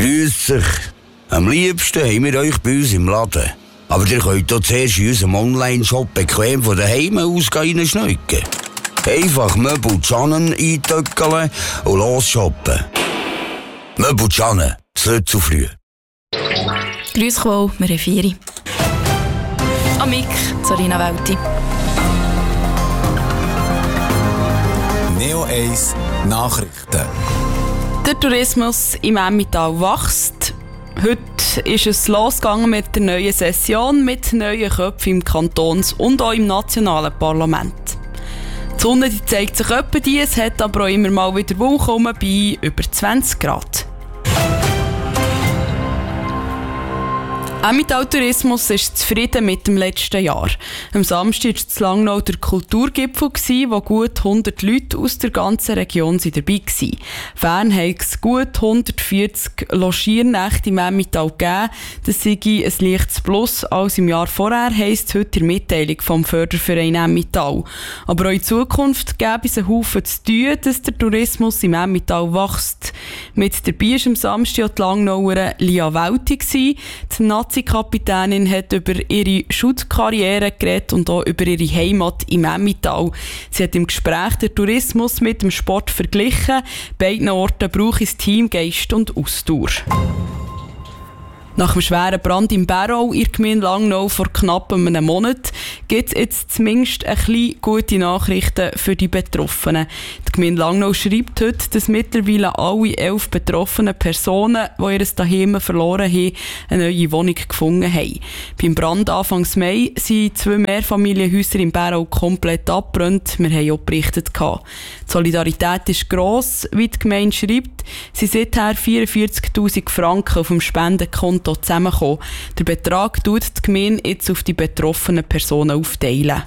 Grüß euch. Am liebsten haben wir euch bei uns im Laden. Aber ihr könnt hier zuerst in unserem Online-Shop bequem von daheim aus reinschneiden. Einfach Möbel Canen eintöckeln und los shoppen. Möbel Canen, es wird zu früh. Grüß wohl, wir haben 4. Amik, Sarina Welti. Neo 1 Nachrichten. Der Tourismus im Emmental wächst. Heute ist es losgegangen mit der neuen Session mit neuen Köpfen im Kantons- und auch im nationalen Parlament. Die Sonne zeigt sich etwa die, es hat aber auch immer mal wieder Wolken bei über 20 Grad. Emmental Tourismus ist zufrieden mit dem letzten Jahr. Am Samstag war in Langnau der Kulturgipfel, wo gut 100 Leute aus der ganzen Region dabei waren. Fern hat es gut 140 Logiernächte im Emmental gegeben. Das sei ein leichtes Plus als im Jahr vorher, heisst heute in der Mitteilung vom Förderverein Emmental. Aber auch in Zukunft gäbe es einen Haufen zu tun, dass der Tourismus im Emmental wächst. Mit dabei war am Samstag die Langnauerin Lia Welti. Die Nazi-Kapitänin hat über ihre Schutzkarriere geredet und auch über ihre Heimat im Emmental. Sie hat im Gespräch den Tourismus mit dem Sport verglichen. Beiden Orten braucht es Teamgeist und Ausdauer. Nach dem schweren Brand im Barrow in der Gemeinde Langnau vor knapp einem Monat gibt es jetzt zumindest ein bisschen gute Nachrichten für die Betroffenen. Die Gemeinde Langnau schreibt heute, dass mittlerweile alle 11 betroffenen Personen, die ihr Zuhause verloren haben, eine neue Wohnung gefunden haben. Beim Brand Anfang Mai sind 2 Mehrfamilienhäuser im Barrow komplett abgebrannt. Wir haben auch berichtet. Die Solidarität ist gross, wie die Gemeinde schreibt. Sie sind seither 44'000 Franken auf dem Spendenkonto zusammengekommen. Der Betrag tut die Gemeinde jetzt auf die betroffenen Personen aufteilen.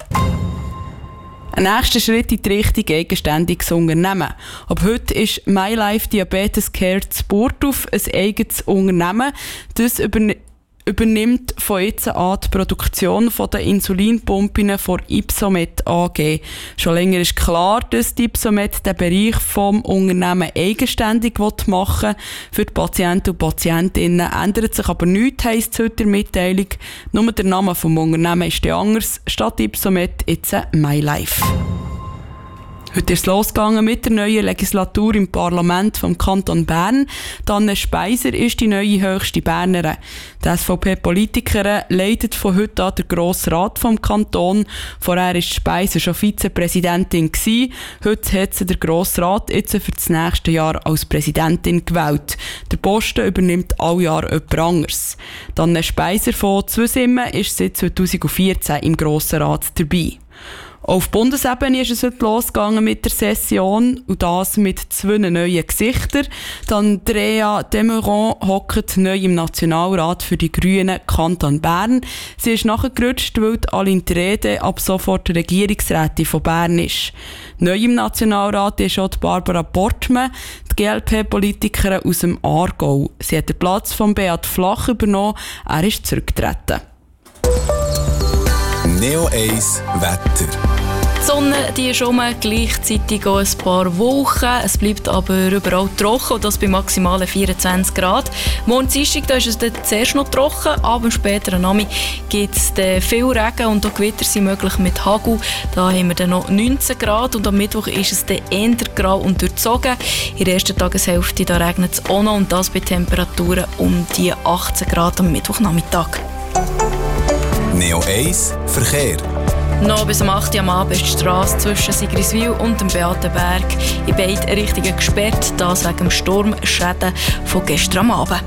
Ein nächster Schritt in die Richtung eigenständiges Unternehmen. Ab heute ist MyLife Diabetes Care zu Burgdorf ein eigenes Unternehmen. Das übernimmt von jetzt an die Produktion der Insulinpumpen von Ypsomed AG. Schon länger ist klar, dass die Ypsomed den Bereich vom Unternehmen eigenständig machen will. Für die Patienten und Patientinnen ändert sich aber nichts, heisst es heute in der Mitteilung. Nur der Name des Unternehmens ist anders. Statt Ypsomed jetzt MyLife. Heute ist es losgegangen mit der neuen Legislatur im Parlament vom Kanton Bern. Anne Speiser ist die neue höchste Bernerin. Die SVP-Politikerin leitet von heute an den Grossen Rat vom Kanton. Vorher war Speiser schon Vizepräsidentin gewesen. Heute hat sie der Grossen Rat jetzt für das nächste Jahr als Präsidentin gewählt. Der Posten übernimmt alle Jahr jemand anderes. Anne Speiser von Zweisimmen ist seit 2014 im Grossen Rat dabei. Auf Bundesebene ist es heute losgegangen mit der Session und das mit 2 neuen Gesichtern. Andrea Demeron hockt neu im Nationalrat für die Grünen Kanton Bern. Sie ist nachgerutscht, weil Aline Trede ab sofort Regierungsrätin von Bern ist. Neu im Nationalrat ist auch Barbara Portmann, die GLP-Politikerin aus dem Aargau. Sie hat den Platz von Beat Flach übernommen, er ist zurückgetreten. Neo 1 Wetter. Die Sonne die ist gleichzeitig auch ein paar Wochen. Es bleibt aber überall trocken, und das bei maximalen 24 Grad. Morgen Dienstag da ist es dann zuerst noch trocken, aber am späteren Abend gibt es viel Regen und auch Gewitter sind möglich mit Hagel. Da haben wir dann noch 19 Grad und am Mittwoch ist es dann eher grau und durchzogen. In der ersten Tageshälfte da regnet es auch noch und das bei Temperaturen um die 18 Grad am Mittwochnachmittag. Neo 1 Verkehr. Noch bis um 8 Uhr am Abend ist die Strasse zwischen Sigriswil und dem Beatenberg in beiden Richtungen gesperrt, das wegen dem Sturmschäden von gestern am Abend.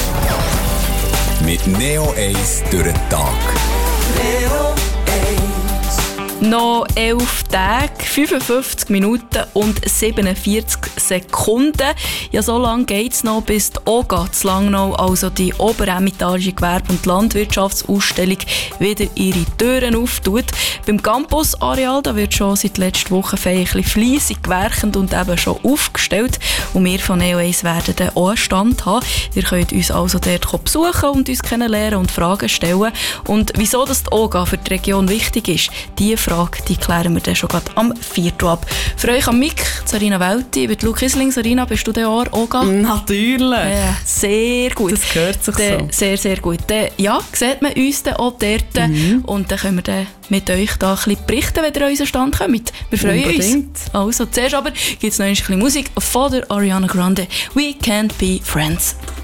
Mit Neo 1 durch den Tag. Neo 1. Noch 11 Tage, 55 Minuten und 47 Sekunden. Ja, so lange geht es noch, bis die OGA zu Langnau, also die Oberemmentalische Gewerbe- und Landwirtschaftsausstellung, wieder ihre Türen auftut. Beim Campus-Areal, da wird schon seit letzter Woche fleissig gewerkelt und eben schon aufgestellt. Und wir von Neo 1 werden dann auch einen Stand haben. Ihr könnt uns also dort besuchen und uns kennenlernen und Fragen stellen. Und wieso das die OGA für die Region wichtig ist, diese Frage die klären wir dann schon gerade am 4. ab. Für euch am Mic, Sarina Welti, ich bin Luke Isling. Sarina, bist du der OGA? Natürlich. Sehr gut. Das gehört sich so. Sehr, sehr gut. Ja, sieht man uns dann auch dort. Und dann können wir dann mit euch da ein bisschen berichten, wenn ihr an unseren Stand kommt. Wir freuen uns. Also, zuerst aber gibt es noch ein bisschen Musik von der Ariana Grande. We Can't Be Friends.